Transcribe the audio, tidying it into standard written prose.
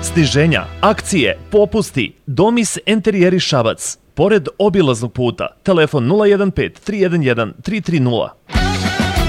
Sniženja, akcije, popusti, Domis Enterijeri Šabac. Pored obilaznog puta, telefon 015 311 330.